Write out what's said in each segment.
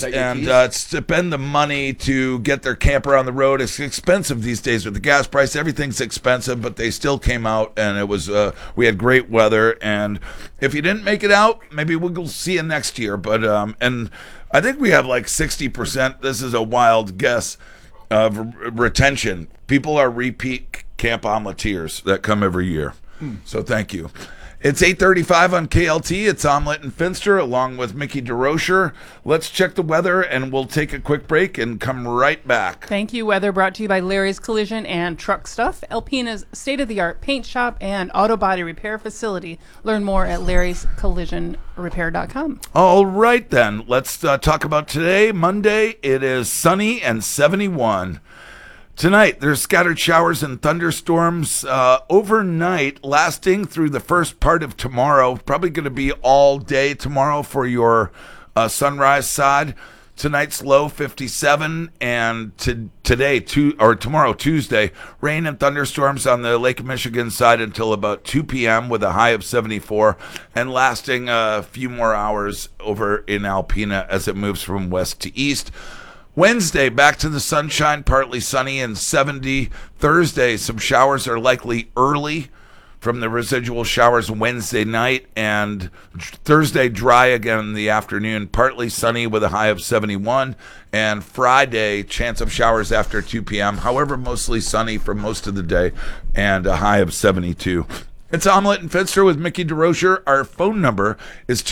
and spend the money to get their camper on the road. It's expensive these days with the gas price. Everything's expensive, but they still came out, and it was we had great weather. And if you didn't make it out, maybe we'll see you next year. But and I think we have like 60%. This is a wild guess of retention. People are repeat camp omeletiers that come every year. So thank you. It's 8:35 on KLT. It's Omelet and Finster along with Mickey DeRocher. Let's check the weather, and we'll take a quick break and come right back. Thank you. Weather brought to you by Larry's Collision and Truck Stuff, Alpina's state-of-the-art paint shop and auto body repair facility. Learn more at larryscollisionrepair.com. All right, then. Let's talk about today, Monday. It is sunny and 71. Tonight, there's scattered showers and thunderstorms overnight, lasting through the first part of tomorrow. Probably going to be all day tomorrow for your sunrise side. Tonight's low 57, and tomorrow, Tuesday, rain and thunderstorms on the Lake Michigan side until about 2 p.m. with a high of 74, and lasting a few more hours over in Alpena as it moves from west to east. Wednesday, back to the sunshine, partly sunny and 70. Thursday, some showers are likely early from the residual showers Wednesday night, and Thursday, dry again in the afternoon, partly sunny with a high of 71. And Friday, chance of showers after 2 p.m., however, mostly sunny for most of the day, and a high of 72. It's Omelet and Finster with Mickey DeRocher. Our phone number is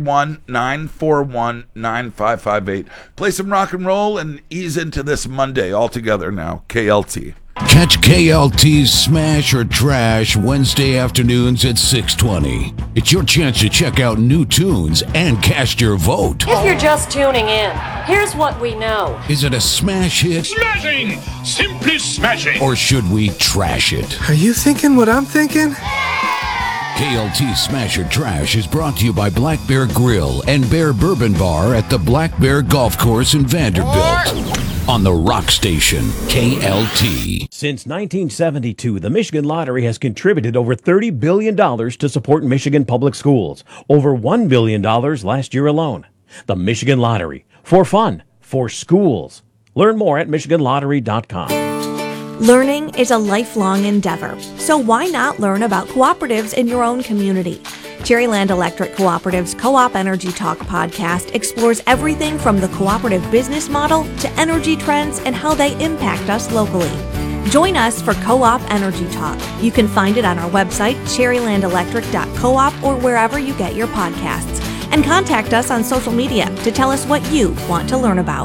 231-941-9558. Play some rock and roll and ease into this Monday all together now. KLT. Catch KLT's Smash or Trash Wednesday afternoons at 6:20. It's your chance to check out new tunes and cast your vote. If you're just tuning in, here's what we know. Is it a smash hit? Smashing! Simply smashing! Or should we trash it? Are you thinking what I'm thinking? KLT Smash or Trash is brought to you by Black Bear Grill and Bear Bourbon Bar at the Black Bear Golf Course in Vanderbilt. On the Rock Station, KLT. Since 1972, the Michigan Lottery has contributed over $30 billion to support Michigan public schools. Over $1 billion last year alone. The Michigan Lottery. For fun. For schools. Learn more at MichiganLottery.com. Learning is a lifelong endeavor, so why not learn about cooperatives in your own community? Cherryland Electric Cooperative's Co-op Energy Talk podcast explores everything from the cooperative business model to energy trends and how they impact us locally. Join us for Co-op Energy Talk. You can find it on our website, cherrylandelectric.coop, or wherever you get your podcasts. And contact us on social media to tell us what you want to learn about.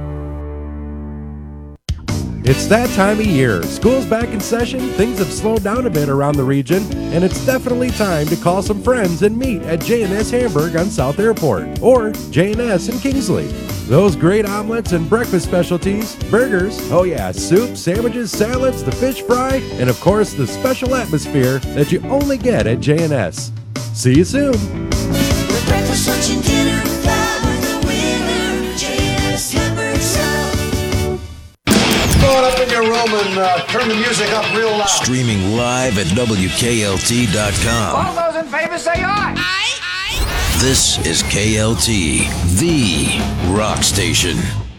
It's that time of year. School's back in session, things have slowed down a bit around the region, and it's definitely time to call some friends and meet at J&S Hamburg on South Airport, or J&S in Kingsley. Those great omelets and breakfast specialties, burgers, oh yeah, soup, sandwiches, salads, the fish fry, and of course the special atmosphere that you only get at J&S. See you soon. Breakfast, lunch, and dinner, fly with the winner, J&S Hamburg South. Go up in your room and turn the music up real loud. Streaming live at WKLT.com. All those in favor say aye. Aye. This is KLT, the rock station.